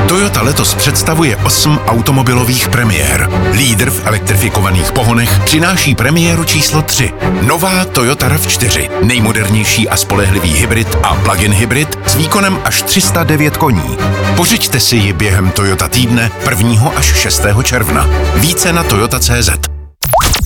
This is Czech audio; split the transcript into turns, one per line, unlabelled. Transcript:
Toyota letos představuje 8 automobilových premiér. Lídr v elektrifikovaných pohonech přináší premiéru číslo 3. Nová Toyota RAV4. Nejmodernější a spolehlivý hybrid a plug-in hybrid s výkonem až 309 koní. Pořiďte si ji během Toyota týdne 1. až 6. června. Více na toyota.cz.